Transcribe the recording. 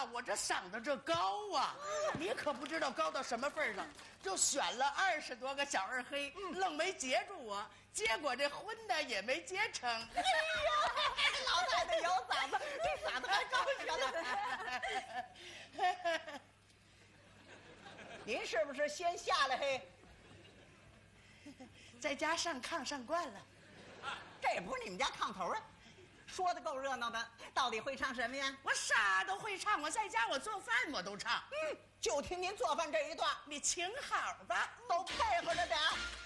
我这嗓子这高啊，你可不知道高到什么份上，就选了20多个小二黑，愣没接住我，结果这婚呢也没结成。哎呀， 老太太有嗓子，这嗓子还高着呢。您是不是先下来嘿？ 在家上炕上惯了， 这也不是你们家炕头啊。说的够热闹的，到底会唱什么呀？ 我啥都会唱，我在家我做饭我都唱。 就听您做饭这一段， 你请好吧， 都配合着点。